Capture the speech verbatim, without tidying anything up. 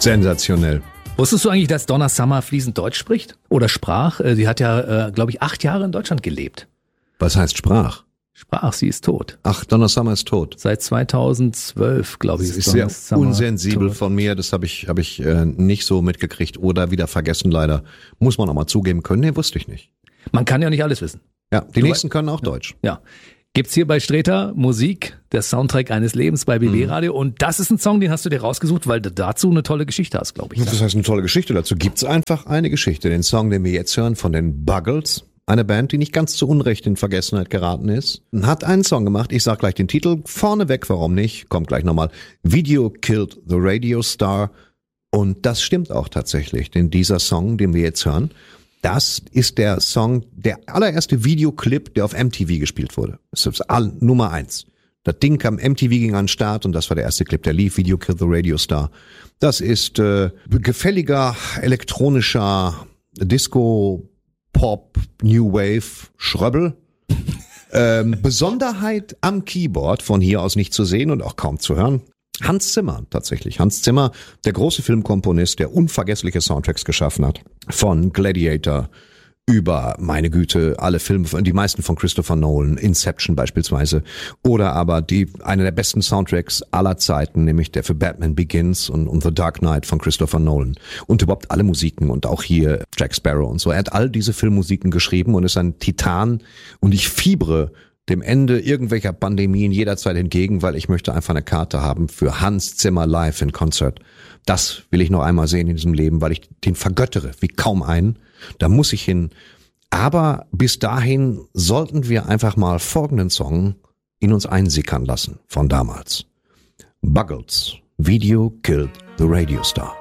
Sensationell. Wusstest du eigentlich, dass Donna Summer fließend Deutsch spricht? Oder sprach? Sie hat ja, äh, glaube ich, acht Jahre in Deutschland gelebt. Was heißt sprach? Sprach, sie ist tot. Ach, Donna Summer ist tot. Seit zweitausendzwölf, glaube ich, das ist ist Donna sehr Summer unsensibel tot. von mir. Das habe ich, habe ich äh, nicht so mitgekriegt oder wieder vergessen, leider. Muss man auch mal zugeben können. Nee, wusste ich nicht. Man kann ja nicht alles wissen. Ja, die Du nächsten wei- können auch Deutsch. Ja. Gibt's hier bei Sträter Musik, der Soundtrack eines Lebens bei B B Radio. Und das ist ein Song, den hast du dir rausgesucht, weil du dazu eine tolle Geschichte hast, glaube ich. Das heißt, eine tolle Geschichte dazu. Gibt's einfach eine Geschichte. Den Song, den wir jetzt hören von den Buggles. Eine Band, die nicht ganz zu Unrecht in Vergessenheit geraten ist, hat einen Song gemacht. Ich sag gleich den Titel. Vorneweg, warum nicht? Kommt gleich nochmal. Video Killed the Radio Star. Und das stimmt auch tatsächlich. Denn dieser Song, den wir jetzt hören, das ist der Song, der allererste Videoclip, der auf M T V gespielt wurde. Das ist all, Nummer eins. Das Ding kam, M T V ging an den Start und das war der erste Clip, der lief. Video Killed the Radio Star. Das ist äh, gefälliger, elektronischer Disco, Pop, New Wave, Schröbbel. ähm, Besonderheit am Keyboard, von hier aus nicht zu sehen und auch kaum zu hören. Hans Zimmer tatsächlich. Hans Zimmer, der große Filmkomponist, der unvergessliche Soundtracks geschaffen hat. Von Gladiator über, meine Güte, alle Filme, die meisten von Christopher Nolan, Inception beispielsweise. Oder aber die, eine der besten Soundtracks aller Zeiten, nämlich der für Batman Begins und, und The Dark Knight von Christopher Nolan. Und überhaupt alle Musiken und auch hier Jack Sparrow und so. Er hat all diese Filmmusiken geschrieben und ist ein Titan. Und ich fiebere dem Ende irgendwelcher Pandemien jederzeit entgegen, weil ich möchte einfach eine Karte haben für Hans Zimmer live in Konzert. Das will ich noch einmal sehen in diesem Leben, weil ich den vergöttere wie kaum einen. Da muss ich hin. Aber bis dahin sollten wir einfach mal folgenden Song in uns einsickern lassen von damals. Buggles, Video Killed the Radio Star.